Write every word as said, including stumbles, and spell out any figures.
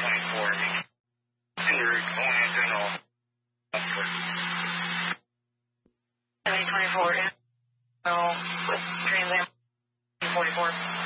twenty-four. Injury, Colonial General. seventy twenty-four, no, with Trans Am forty-four.